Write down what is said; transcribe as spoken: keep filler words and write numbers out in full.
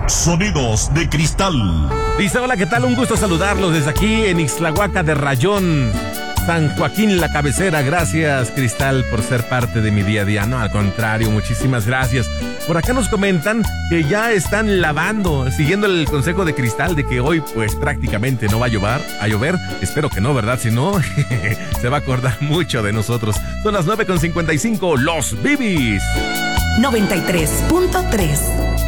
Sonidos de Cristal. Dice, hola, ¿qué tal? Un gusto saludarlos desde aquí en Ixtlahuaca de Rayón, San Joaquín, la cabecera. Gracias, Cristal, por ser parte de mi día a día. No, al contrario, muchísimas gracias. Por acá nos comentan que ya están lavando, siguiendo el consejo de Cristal de que hoy pues prácticamente no va a llover, a llover. Espero que no, ¿verdad? Si no, se va a acordar mucho de nosotros. Son las nueve con cincuenta y cinco, Los Bibis. noventa y tres punto tres